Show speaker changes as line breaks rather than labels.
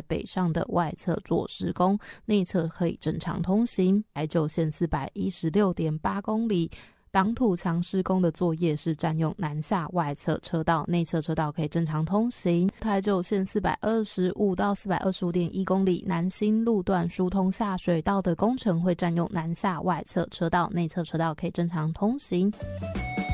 北上的外侧做施工，内侧可以正常通行。台九线 416.8 公里挡土墙施工的作业是占用南下外侧车道，内侧车道可以正常通行。台九线425到 425.1 公里南新路段疏通下水道的工程会占用南下外侧车道，内侧车道可以正常通行。